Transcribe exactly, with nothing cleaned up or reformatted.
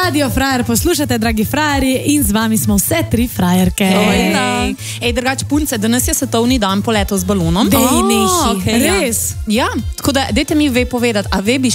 Radio Frajer poslušate, dragi frajeri, in z vami smo vse tri frajerke. Ej, Ej drugače, punce, danes je svetovni dan poletov z balonom. Dej, nehi. okay, Res? Ja, ja, tako da, dajte mi ve povedati, a ve bi